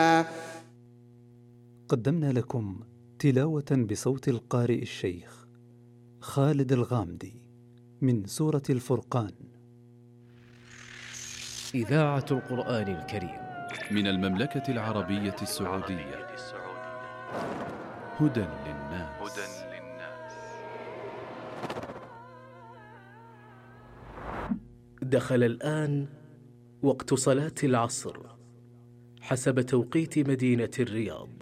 قدمنا لكم تلاوة بصوت القارئ الشيخ خالد الغامدي من سورة الفرقان. إذاعة القرآن الكريم من المملكة العربية السعودية. هدى للناس. دخل الآن وقت صلاة العصر حسب توقيت مدينة الرياض.